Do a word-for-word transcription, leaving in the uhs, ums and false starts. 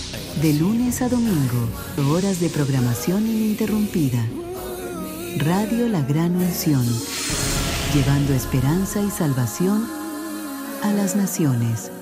De lunes a domingo, horas de programación ininterrumpida. Radio La Gran Unción, llevando esperanza y salvación a las naciones.